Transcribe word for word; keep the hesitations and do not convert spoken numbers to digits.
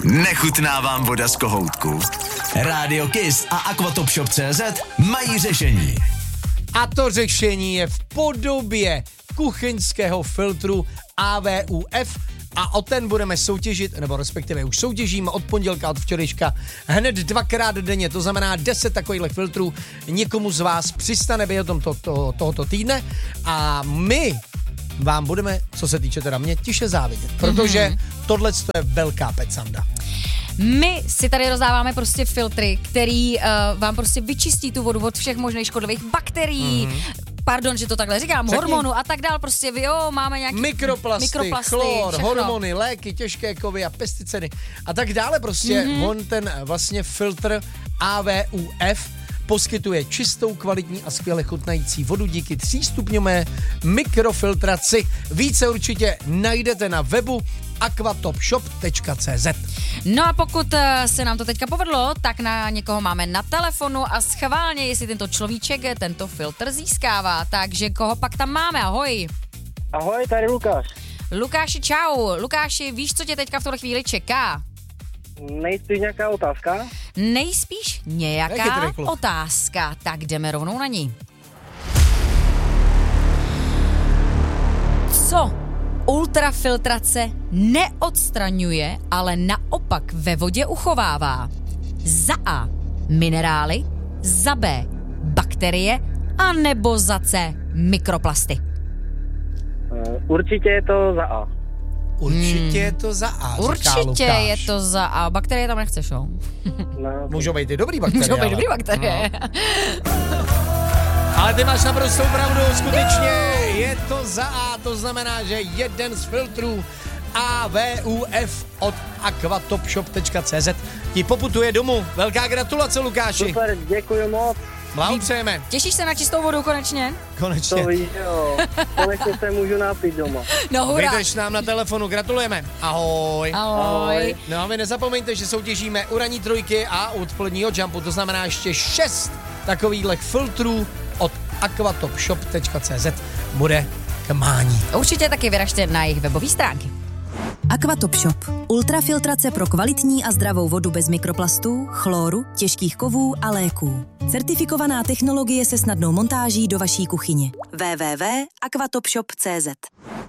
Nechutná vám voda z kohoutku? Radio Kiss a Aquatopshop tečka cé zet mají řešení. A to řešení je v podobě kuchyňského filtru A V U F a o ten budeme soutěžit, nebo respektive už soutěžíme od pondělka, od včerejška, hned dvakrát denně, to znamená deset takových filtrů někomu z vás přistane během to, to, tohoto týdne a my vám budeme, co se týče teda mě, tiše závidět, protože mm-hmm. tohle je velká pecanda. My si tady rozdáváme prostě filtry, který uh, vám prostě vyčistí tu vodu od všech možných škodlivých bakterií, mm-hmm. pardon, že to takhle říkám, Řekni. hormonů a tak dál, prostě jo, máme nějaký mikroplasty, mikroplasty chlor, všechno. Hormony, léky, těžké kovy a pesticidy a tak dále, prostě mm-hmm. on ten vlastně filtr A V U F poskytuje čistou, kvalitní a skvěle chutnající vodu díky třístupňové mikrofiltraci. Více určitě najdete na webu aquatopshop tečka cé zet. No a pokud se nám to teďka povedlo, tak na někoho máme na telefonu a schválně, jestli tento človíček tento filtr získává. Takže koho pak tam máme? Ahoj. Ahoj, tady Lukáš. Lukáši, čau. Lukáši, víš, co tě teďka v tuhle chvíli čeká? Nejspíš nějaká otázka? Nejspíš nějaká otázka. Tak jdeme rovnou na ní. Co ultrafiltrace neodstraňuje, ale naopak ve vodě uchovává? Za A. Minerály, za B. bakterie a nebo za C. mikroplasty. Určitě je to za A. Určitě je to za A, Určitě je to za A. Bakterie tam nechceš, jo? No, můžou být i dobrý bakterie. Můžou být dobrý bakterie. No. Ale ty máš naprostou pravdu, skutečně je to za A, to znamená, že jeden z filtrů A V U F od aquatopshop tečka cé zet ti poputuje domů. Velká gratulace, Lukáši. Super, děkuji moc. Blahopřejeme. Těšíš se na čistou vodu konečně? Konečně. To víš, jo. Konečně se můžu napít doma. No hurá. Vydrž nám na telefonu, gratulujeme. Ahoj. Ahoj. No a vy nezapomeňte, že soutěžíme u ranní trojky a u odpoledního jumpu, to znamená ještě šest takovýchhle filtrů od aquatopshop tečka cé zet bude k mání. Určitě taky vyražte na jejich webové stránky. Aquatopshop. Ultrafiltrace pro kvalitní a zdravou vodu bez mikroplastů, chloru, těžkých kovů a léků. Certifikovaná technologie se snadnou montáží do vaší kuchyně. w w w tečka aquatopshop tečka cé zet